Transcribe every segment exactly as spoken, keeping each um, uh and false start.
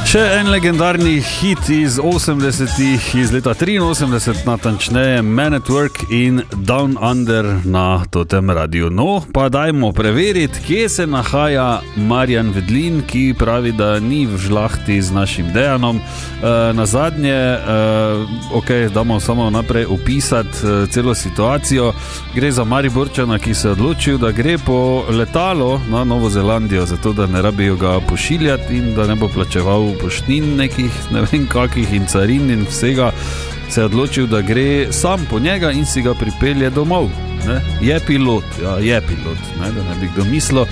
Še en legendarni hit iz osemdesetih, iz leta triinosemdeset, natančneje Man at Work in Down Under na Totem Radiu. No, pa dajmo preveriti, kje se nahaja Marjan Vedlin, ki pravi, da ni v žlahti z našim Dejanom. E, na zadnje, e, ok, damo samo naprej opisati e, celo situacijo. Gre za Mariborčana, ki se je odločil, da gre po letalo na Novo Zelandijo, zato da ne rabijo ga pošiljati in da ne bo plačeval poštnin nekih, ne vem kakih in carin in vsega, se je odločil, da gre sam po njega in si ga pripelje domov. Ne? Je pilot, ja, je pilot, ne? Da ne bi kdo mislil.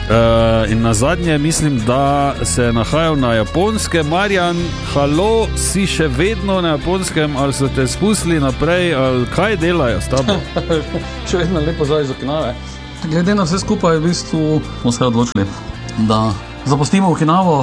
Uh, in na zadnje mislim, da se je nahajal na Japonskem. Marjan, halo, si še vedno na Japonskem, ali so te spustili naprej, ali kaj delajo s tabo? Še vedno lepo zdaj iz Okinave. Glede na vse skupaj, v bistvu smo se odločili, da zapustimo Okinavo,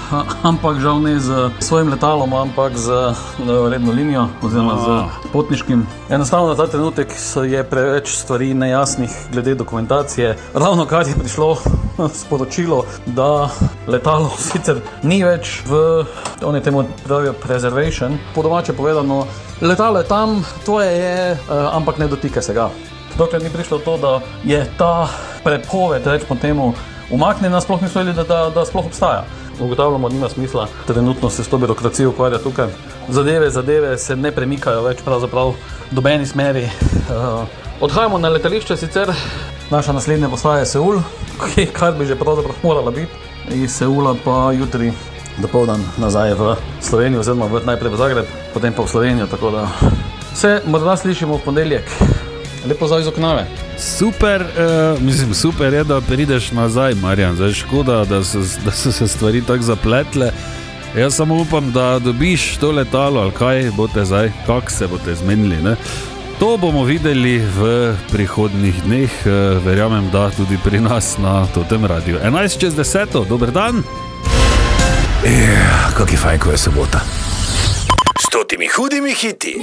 ampak žal ne z svojim letalom, ampak z redno linijo oziroma z potniškim. Enostavno na ta trenutek je preveč stvari nejasnih glede dokumentacije. Ravno kar je prišlo sporočilo, da letalo sicer ni več v, oni temu pravijo preservation, po domače povedano, letalo je tam, tvoje je, ampak ne dotika se ga. Dokler ni prišlo to, da je ta prepoved, rečemo temu, umaknjena, sploh nismo vedeli, da, da, da sploh obstaja. Ugotavljamo, nima smisla trenutno se s to birokracijo ukvarja tukaj. Zadeve, zadeve se ne premikajo več pravzaprav v dobeni smeri. Uh, odhajamo na letališče, sicer naša naslednja postaja je Seul, kar bi že pravzaprav morala biti. Iz Seula pa jutri dopoldan nazaj v Slovenijo, oziroma najprej v Zagreb, potem pa v Slovenijo, tako da se morda slišimo v ponedeljek. Lepo zdaj iz Okinave. Super, uh, mislim, super je, da prideš nazaj, Marjan. Zdaj škoda, da so, da so se stvari tako zapletle. Jaz samo upam, da dobiš to letalo, ali kaj bote zdaj, kak se bote zmenili, ne? To bomo videli v prihodnjih dneh, uh, verjamem, da tudi pri nas na Totem Radiu. enajst čez deseto, dober dan. Ja, kak je fajn, ko je sobota. S totimi hudimi hiti.